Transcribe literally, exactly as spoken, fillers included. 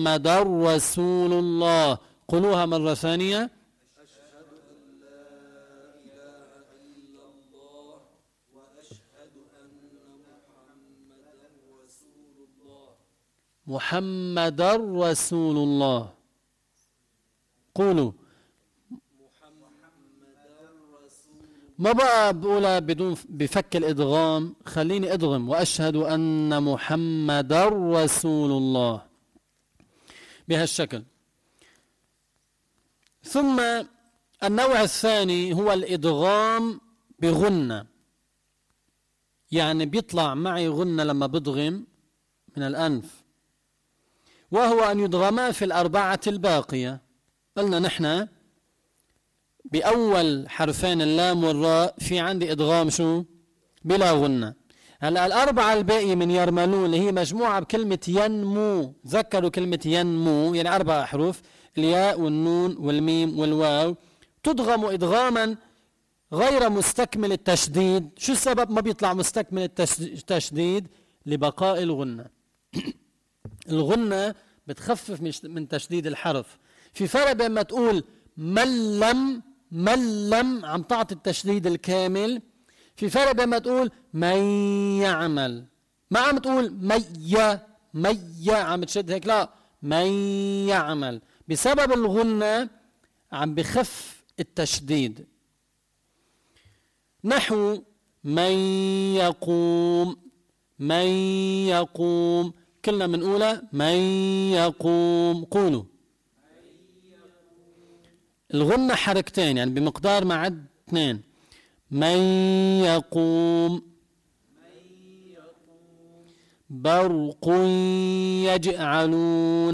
محمد رسول الله. قولوها مرة ثانية. أشهد أن لا إله إلا الله وأشهد أن محمدا رسول الله. محمد رسول الله. قولوا. ما بقى بقولها بدون بفك الإدغام، خليني أدغم وأشهد أن محمد رسول الله بهالشكل. ثم النوع الثاني هو الإدغام بغنة، يعني بيطلع معي غنة لما بدغم من الأنف، وهو أن يدغما في الأربعة الباقية. قلنا نحن بأول حرفين اللام والراء في عندي إدغام شو؟ بلا غنة. هلا الأربعة الباقية من يرملون اللي هي مجموعة بكلمة ينمو، تذكروا كلمة ينمو يعني أربع أحرف، الياء والنون والميم والواو، تدغم إدغاما غير مستكمل التشديد. شو السبب ما بيطلع مستكمل التشديد؟ لبقاء الغنة. الغنة بتخفف من تشديد الحرف. في فرق بين ما تقول ملم ملم عم تعطي التشديد الكامل، في فرق بين ما تقول من يعمل، ما عم تقول مي مي عم تشد هيك، لا، من يعمل، بسبب الغنة عم بخف التشديد. نحو من يقوم، من يقوم، كلنا بنقولها من يقوم. قولوا. الغنة حركتين يعني بمقدار ما عد اثنين. من يقوم، برق يجعلون